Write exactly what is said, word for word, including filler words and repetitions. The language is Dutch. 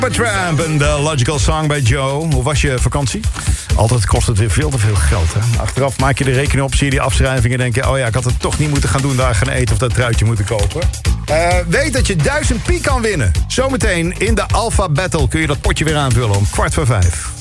Tramp en The Logical Song bij Joe. Hoe was je vakantie? Altijd kost het weer veel te veel geld, hè? Achteraf maak je de rekening op, zie je die afschrijvingen en denk je... oh ja, ik had het toch niet moeten gaan doen, daar gaan eten of dat truitje moeten kopen. Uh, weet dat je duizend piek kan winnen. Zometeen in de Alpha Battle kun je dat potje weer aanvullen om kwart voor vijf.